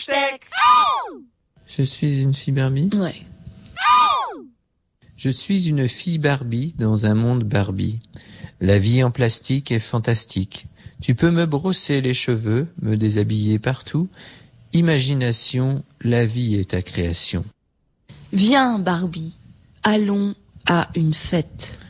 Je suis une fille Barbie? Ouais. Je suis une fille Barbie dans un monde Barbie. La vie en plastique est fantastique. Tu peux me brosser les cheveux, me déshabiller partout. Imagination, la vie est ta création. Viens, Barbie, allons à une fête.